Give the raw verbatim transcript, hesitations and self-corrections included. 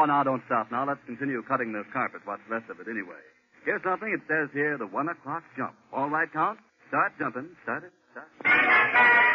Oh, now, don't stop. Now, let's continue cutting this carpet. What's left of it, anyway. Here's something. It says here, the one o'clock jump. All right, Count? Start jumping. Start it. Start.